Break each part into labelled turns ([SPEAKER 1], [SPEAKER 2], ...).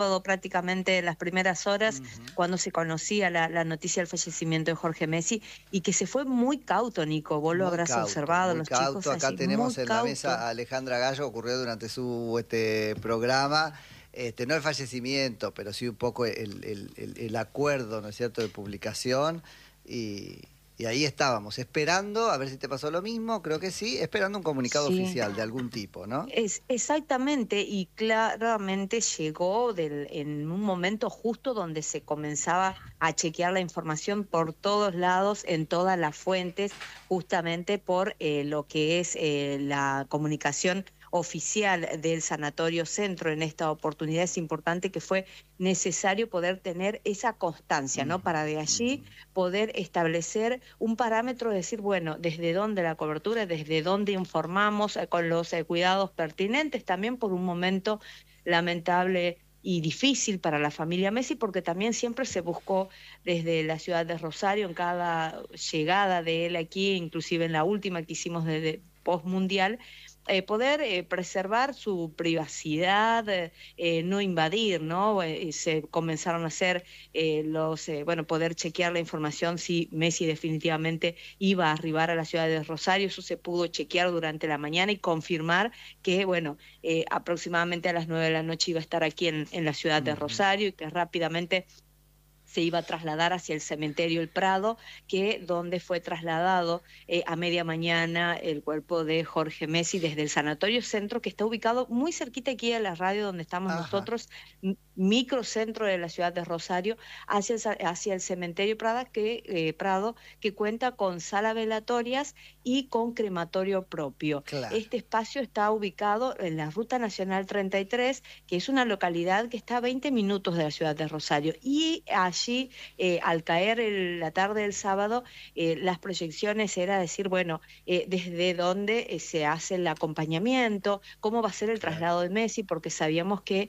[SPEAKER 1] prácticamente en las primeras horas
[SPEAKER 2] Ujú.
[SPEAKER 1] cuando se conocía la noticia del fallecimiento de Jorge Messi y que se fue muy cauto, Nico, vos lo habrás observado,
[SPEAKER 2] Muy
[SPEAKER 1] los chicos
[SPEAKER 2] cauto. Acá
[SPEAKER 1] allí, muy
[SPEAKER 2] tenemos en la
[SPEAKER 1] cauto.
[SPEAKER 2] mesa a Alejandra Gallo, ocurrió durante su programa, no el fallecimiento, pero sí un poco el acuerdo, ¿no es cierto?, de publicación. Y, y ahí estábamos, esperando, a ver si te pasó lo mismo, creo que sí, esperando un comunicado
[SPEAKER 1] Sí.
[SPEAKER 2] oficial de algún tipo, ¿no?
[SPEAKER 1] Es exactamente, y claramente llegó en un momento justo donde se comenzaba a chequear la información por todos lados, en todas las fuentes, justamente por lo que es la comunicación oficial del Sanatorio Centro en esta oportunidad. Es importante que fue necesario poder tener esa constancia, ¿no?
[SPEAKER 2] Ujú,
[SPEAKER 1] Para de
[SPEAKER 2] ujú.
[SPEAKER 1] allí poder establecer un parámetro, de decir, bueno, desde dónde la cobertura, desde dónde informamos con los cuidados pertinentes, también por un momento lamentable y difícil para la familia Messi, porque también siempre se buscó desde la ciudad de Rosario, en cada llegada de él aquí, inclusive en la última que hicimos desde post-mundial, poder preservar su privacidad, no invadir, ¿no? Se comenzaron a hacer bueno, poder chequear la información si Messi definitivamente iba a arribar a la ciudad de Rosario. Eso se pudo chequear durante la mañana y confirmar que, bueno, aproximadamente a las 9 de la noche iba a estar aquí en la ciudad de
[SPEAKER 2] Ujú.
[SPEAKER 1] Rosario y que rápidamente se iba a trasladar hacia el cementerio El Prado, que donde fue trasladado a media mañana el cuerpo de Jorge Messi desde el Sanatorio Centro, que está ubicado muy cerquita aquí de la radio donde estamos
[SPEAKER 2] Ajá.
[SPEAKER 1] nosotros, microcentro de la ciudad de Rosario, hacia el cementerio Prado, que cuenta con sala velatorias y con crematorio propio.
[SPEAKER 2] Claro.
[SPEAKER 1] Este espacio está ubicado en la Ruta Nacional 33, que es una localidad que está a 20 minutos de la ciudad de Rosario. Y allí, al caer la tarde del sábado, las proyecciones era decir, bueno, desde dónde se hace el acompañamiento, cómo va a ser el
[SPEAKER 2] Claro.
[SPEAKER 1] traslado de Messi, porque sabíamos que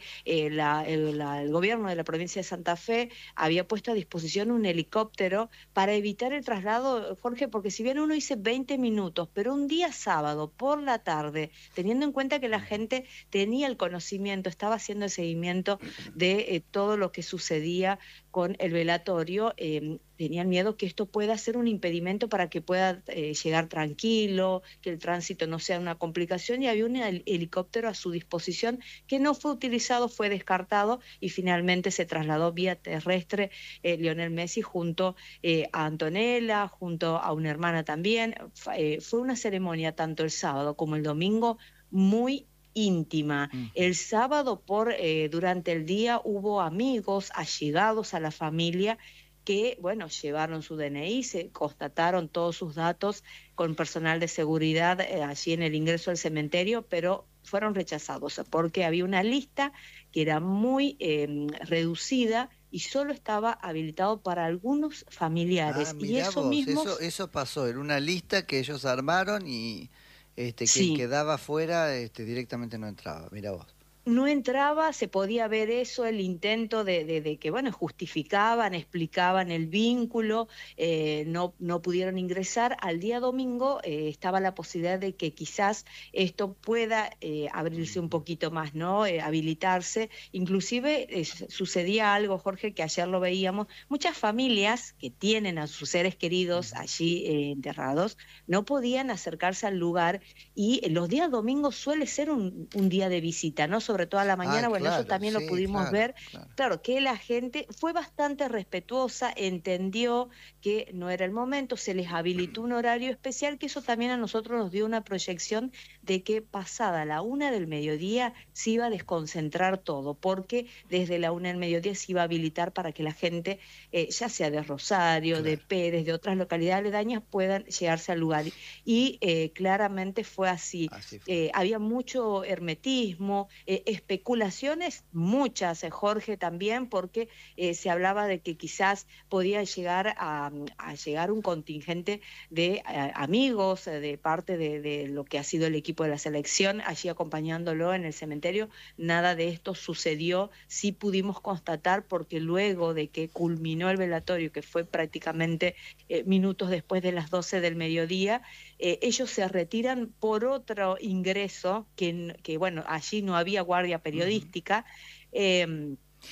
[SPEAKER 1] el gobierno de la provincia de Santa Fe había puesto a disposición un helicóptero para evitar el traslado, Jorge, porque si bien uno dice 20 minutos, pero un día sábado por la tarde, teniendo en cuenta que la
[SPEAKER 2] Ujú.
[SPEAKER 1] gente tenía el conocimiento, estaba haciendo el seguimiento de todo lo que sucedía con el velatorio, tenían miedo que esto pueda ser un impedimento para que pueda llegar tranquilo, que el tránsito no sea una complicación, y había un helicóptero a su disposición que no fue utilizado, fue descartado y finalmente se trasladó vía terrestre Lionel Messi junto a Antonella, junto a una hermana también. Fue una ceremonia tanto el sábado como el domingo muy íntima.
[SPEAKER 2] Ujú.
[SPEAKER 1] El sábado durante el día hubo amigos allegados a la familia que, bueno, llevaron su DNI, se constataron todos sus datos con personal de seguridad allí en el ingreso al cementerio, pero fueron rechazados porque había una lista que era muy reducida y solo estaba habilitado para algunos
[SPEAKER 2] Ah,
[SPEAKER 1] familiares. Y
[SPEAKER 2] mirá
[SPEAKER 1] eso
[SPEAKER 2] vos,
[SPEAKER 1] mismo,
[SPEAKER 2] eso pasó en una lista que ellos armaron y quien
[SPEAKER 1] sí.
[SPEAKER 2] quedaba fuera directamente no entraba, mirá vos.
[SPEAKER 1] No entraba, se podía ver eso, el intento de que, bueno, justificaban, explicaban el vínculo, no pudieron ingresar. Al día domingo estaba la posibilidad de que quizás esto pueda abrirse un
[SPEAKER 2] Ujú.
[SPEAKER 1] poquito más, ¿no? Habilitarse. Inclusive sucedía algo, Jorge, que ayer lo veíamos, muchas familias que tienen a sus seres queridos
[SPEAKER 2] Ujú.
[SPEAKER 1] allí enterrados, no podían acercarse al lugar y los días domingos suele ser un día de visita, ¿no? Sobre todo a la
[SPEAKER 2] Ah,
[SPEAKER 1] mañana, bueno, eso
[SPEAKER 2] claro,
[SPEAKER 1] también lo
[SPEAKER 2] sí,
[SPEAKER 1] pudimos
[SPEAKER 2] claro,
[SPEAKER 1] ver.
[SPEAKER 2] claro.
[SPEAKER 1] Claro, que la gente fue bastante respetuosa, entendió que no era el momento, se les habilitó un horario especial, que eso también a nosotros nos dio una proyección de que pasada la 1 del mediodía se iba a desconcentrar todo, porque desde la 1 del mediodía se iba a habilitar para que la gente, ya sea de Rosario, de
[SPEAKER 2] Claro,
[SPEAKER 1] Pérez, de otras localidades aledañas, puedan llegarse al lugar. Y claramente fue así.
[SPEAKER 2] así fue.
[SPEAKER 1] Había mucho hermetismo, especulaciones, muchas, Jorge, también, porque se hablaba de que quizás podía llegar a llegar un contingente de amigos de parte de lo que ha sido el equipo de la selección, allí acompañándolo en el cementerio. Nada de esto sucedió, sí pudimos constatar, porque luego de que culminó el velatorio, que fue prácticamente minutos después de las 12 del mediodía, ellos se retiran por otro ingreso, que bueno, allí no había guardia
[SPEAKER 2] Ujú.
[SPEAKER 1] periodística, eh,